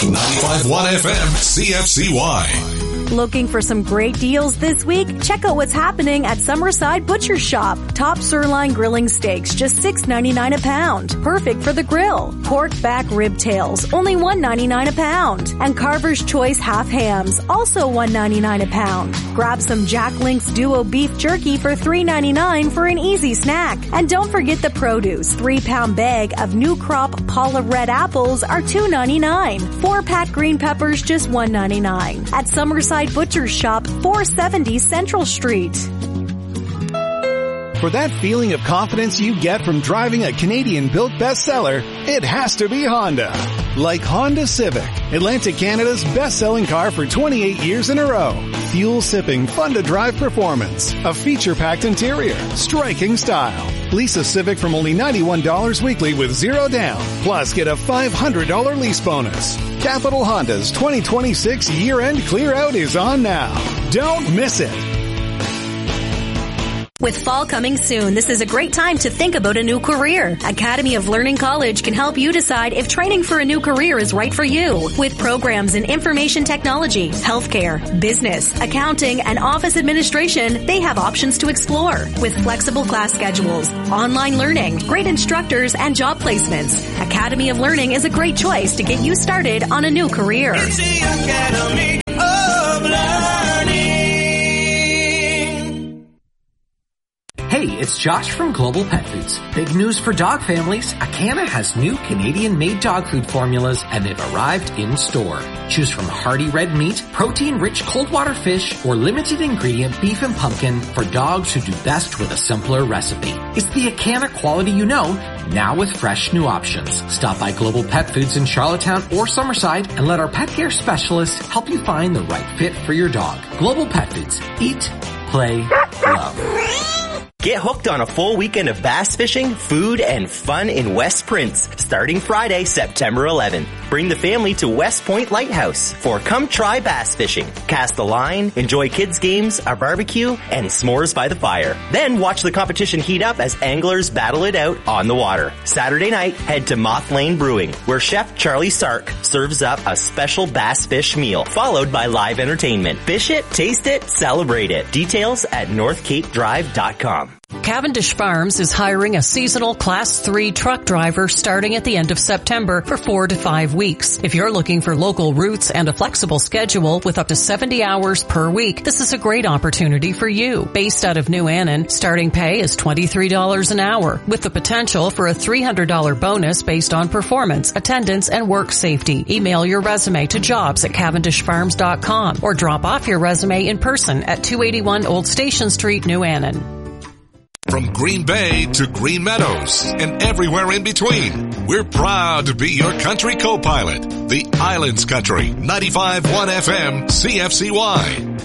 95.1 FM CFCY. Looking for some great deals this week? Check out what's happening at Summerside Butcher Shop. Top sirloin grilling steaks, just $6.99 a pound. Perfect for the grill. Pork back rib tails, only $1.99 a pound. And Carver's Choice half hams, also $1.99 a pound. Grab some Jack Link's Duo beef jerky for $3.99 for an easy snack. And don't forget the produce. 3-pound bag of new crop Paula red apples are $2.99. 4-pack green peppers, just $1.99. At Summerside Butcher Shop, 470 Central Street. For that feeling of confidence you get from driving a Canadian-built bestseller, it has to be Honda. Like Honda Civic, Atlantic Canada's best-selling car for 28 years in a row. Fuel-sipping, fun-to-drive performance, a feature-packed interior, striking style. Lease a Civic from only $91 weekly with zero down. Plus, get a $500 lease bonus. Capital Honda's 2026 year-end clear-out is on now. Don't miss it. With fall coming soon, this is a great time to think about a new career. Academy of Learning College can help you decide if training for a new career is right for you. With programs in information technology, healthcare, business, accounting, and office administration, they have options to explore. With flexible class schedules, online learning, great instructors, and job placements, Academy of Learning is a great choice to get you started on a new career. It's the Academy of Learning. Hey, it's Josh from Global Pet Foods. Big news for dog families. Acana has new Canadian-made dog food formulas, and they've arrived in store. Choose from hearty red meat, protein-rich cold water fish, or limited ingredient beef and pumpkin for dogs who do best with a simpler recipe. It's the Acana quality you know, now with fresh new options. Stop by Global Pet Foods in Charlottetown or Summerside and let our pet care specialists help you find the right fit for your dog. Global Pet Foods. Eat, play, love. Get hooked on a full weekend of bass fishing, food, and fun in West Prince, starting Friday, September 11th. Bring the family to West Point Lighthouse for Come Try Bass Fishing. Cast a line, enjoy kids' games, a barbecue, and s'mores by the fire. Then watch the competition heat up as anglers battle it out on the water. Saturday night, head to Moth Lane Brewing, where Chef Charlie Sark serves up a special bass fish meal, followed by live entertainment. Fish it, taste it, celebrate it. Details at NorthCapeDrive.com. Cavendish Farms is hiring a seasonal Class 3 truck driver starting at the end of September for 4 to 5 weeks. If you're looking for local routes and a flexible schedule with up to 70 hours per week, this is a great opportunity for you. Based out of New Annan, starting pay is $23 an hour, with the potential for a $300 bonus based on performance, attendance, and work safety. Email your resume to jobs@cavendishfarms.com or drop off your resume in person at 281 Old Station Street, New Annan. From Green Bay to Green Meadows and everywhere in between, we're proud to be your country co-pilot. The Islands Country, 95.1 FM CFCY.